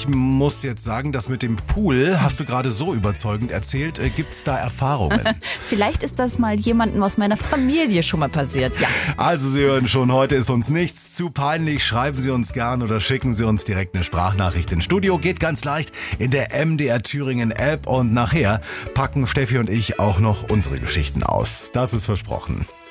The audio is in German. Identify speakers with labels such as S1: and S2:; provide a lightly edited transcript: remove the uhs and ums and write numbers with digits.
S1: ich muss jetzt sagen, das mit dem Pool hast du gerade so überzeugend erzählt. Gibt's da Erfahrungen?
S2: Vielleicht ist das mal jemandem aus meiner Familie schon mal passiert, ja.
S1: Also Sie hören schon, heute ist uns nichts zu peinlich. Schreiben Sie uns gern oder schicken Sie uns direkt eine Sprachnachricht ins Studio. Geht ganz leicht in der MDR Thüringen App und nachher packen Steffi und ich auch noch unsere Geschichten aus. Das ist versprochen.